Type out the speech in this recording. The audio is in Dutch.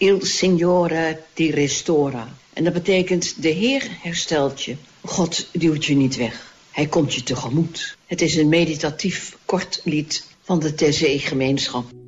Il Signore ti restora. En dat betekent, de Heer herstelt je. God duwt je niet weg. Hij komt je tegemoet. Het is een meditatief kort lied van de Taizé-gemeenschap.